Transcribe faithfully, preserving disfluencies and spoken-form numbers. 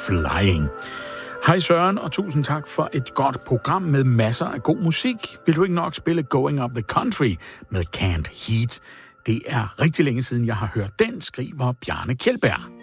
Flying. Hej Søren, og tusind tak for et godt program med masser af god musik. Vil du ikke nok spille Going Up the Country med Canned Heat? Det er rigtig længe siden, jeg har hørt den, skriver Bjarne Kjeldberg.